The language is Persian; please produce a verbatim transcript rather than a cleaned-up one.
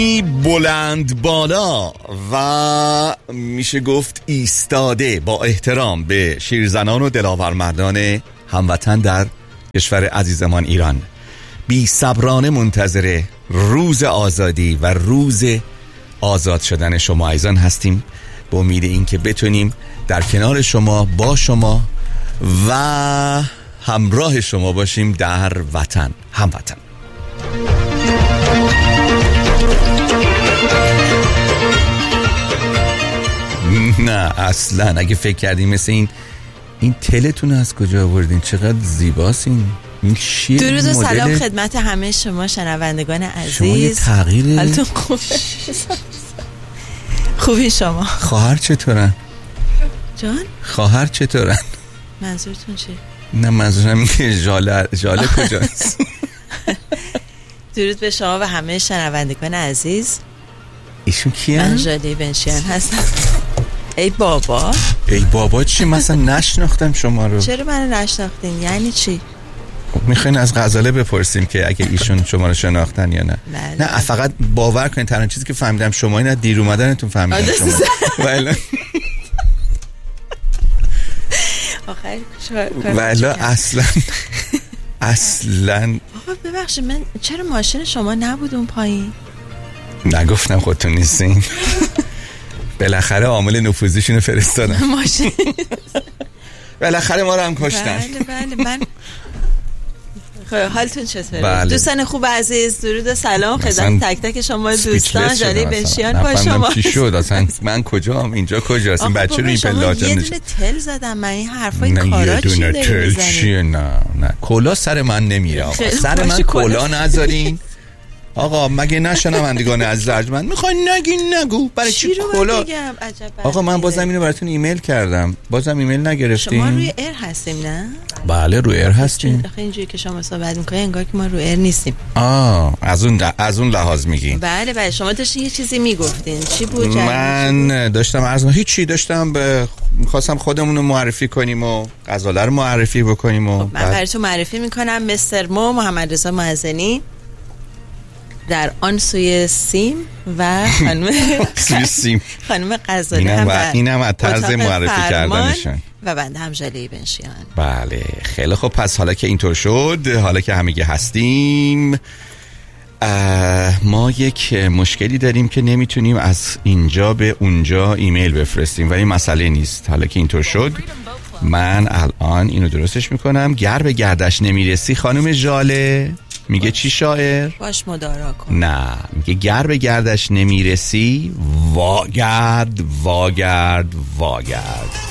بلند بالا و میشه گفت ایستاده با احترام به شیرزنان و دلاورمردان هموطن در کشور عزیزمان ایران، بی صبرانه منتظر روز آزادی و روز آزاد شدن شما عزیزان هستیم، به امید این که بتونیم در کنار شما، با شما و همراه شما باشیم در وطن، هموطن. نه اصلا، اگه فکر کردیم مثل این این تلتون از کجا آوردین؟ چقدر زیباست این این شیر. درود و مدل... سلام خدمت همه شما شنوندگان عزیز. شما یه تغییر حالتون خوبه؟ خوبی شما؟ خواهر چطورن؟ جان؟ خواهر چطورن؟ منظورتون چی؟ نه منظورم این که ژاله ژاله کجاست؟ درود به شما و همه شنوندگان عزیز. ایشون کیه؟ من ژاله بنشیان هستم. ای بابا. ای بابا چی؟ مثلا نشناختم شما رو. چرا منو نشناختین؟ یعنی چی؟ میخواین از غزاله بپرسیم که اگه ایشون شما رو شناختن یا نه؟ بله. نه فقط باور کنید تنها چیزی که فهمیدم شما اینه دیر اومدنتون فهمیدم شما. ولی ولی اصلا اصلا آقا ببخشید، من چرا ماشین شما نبود اون پایین؟ نگفتم خودتون نیستین. بالاخره عامل نفوذیشون رو فرستادن. ماشین بالاخره ما رو هم کشتن. بله بله. من حالتون چطوره؟ بله. دوستان خوب عزیز، درود و سلام خدمت تک تک شما دوستان. ژاله بنشیان با شما. چی شد اصلا؟ من کجام؟ اینجا کجاست؟ این بچه رو این پلاچم یه دونه تل زدم من، این حرفای کارا چی داری میزنی؟ چیه؟ نه نه کلا سر من نمیره آقا، سر من کلا نذارین آقا. مگه نشنوندگان عزیز ارجمند میخواین نگین نگو، برای چی کلا؟ آقا من بازم اینو براتون ایمیل کردم، بازم ایمیل نگرفتین. شما روی ایر هستیم نه؟ بله روی ایر هستیم. آخه اینجوری که شما صحبت میکنین انگار که ما روی ایر نیستیم. آه از اون از اون لحاظ میگین. بله بله. شما داشتین یه چیزی میگفتین، چی بود؟ من داشتم عرض هیچی داشتم به می‌خواستم خودمون رو معرفی کنیم و غزاله رو معرفی بکنیم و خب من براتون معرفی میکنم. مستر مو محمد رضا معزنی در آن سوی سیم و خانم سوی سیم خانم غزاله هم در اینم از طرز معرفی کردنشون و بنده هم ژاله بنشیان. بله خیلی خب. پس حالا که اینطور شد، حالا که همگی هستیم، ما یک مشکلی داریم که نمیتونیم از اینجا به اونجا ایمیل بفرستیم و این مسئله نیست. حالا که اینطور شد من الان اینو درستش میکنم. گر به گردش نمیرسی خانم ژاله میگه چی شاعر؟ باش مدارا کن. نه میگه گر به گردش نمیرسی واگرد واگرد واگرد.